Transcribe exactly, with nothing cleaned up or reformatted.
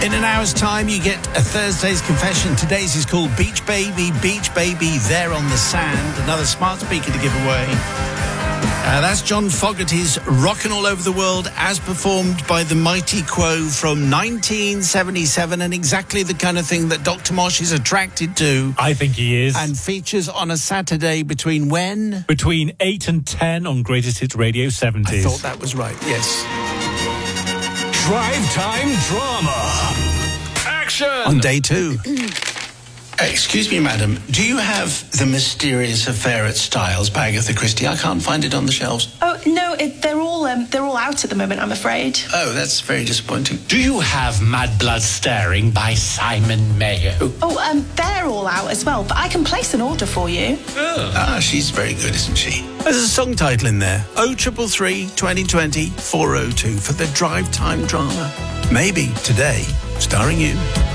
In an hour's time, you get a Thursday's confession. Today's is called Beach Baby, Beach Baby, There on the Sand. Another smart speaker to give away. Uh, that's John Fogerty's Rockin' All Over the World as performed by the Mighty Quo from nineteen seventy-seven, and exactly the kind of thing that Doctor Mosh is attracted to. I think he is. And features on a Saturday between when? Between eight and ten on Greatest Hits Radio seventies. I thought that was right, yes. Drive Time Drama. Action! On day two. Excuse me, madam. Do you have The Mysterious Affair at Styles by Agatha Christie? I can't find it on the shelves. Oh no, it, they're all um, they're all out at the moment, I'm afraid. Oh, that's very disappointing. Do you have Mad Blood Staring by Simon Mayo? Oh, um, they're all out as well, but I can place an order for you. Oh. Ah, she's very good, isn't she? There's a song title in there. oh three three, twenty twenty, four oh two for the Drive Time Drama. Maybe today, starring you.